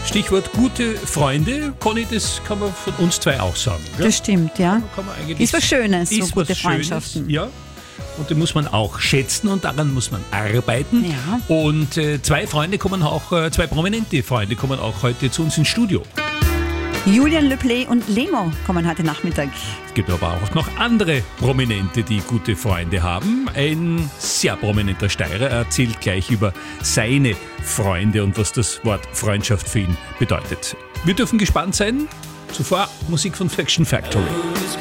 Stichwort gute Freunde. Conny, das kann man von uns zwei auch sagen. Ja? Das stimmt, ja. Kann man eigentlich Ist was Schönes, so ist gute was Freundschaften. Schönes, ja. Und den muss man auch schätzen und daran muss man arbeiten. Ja. Und zwei prominente Freunde kommen auch heute zu uns ins Studio. Julian Le Play und Lemo kommen heute Nachmittag. Es gibt aber auch noch andere Prominente, die gute Freunde haben. Ein sehr prominenter Steirer erzählt gleich über seine Freunde und was das Wort Freundschaft für ihn bedeutet. Wir dürfen gespannt sein. Zuvor Musik von Faction Factory.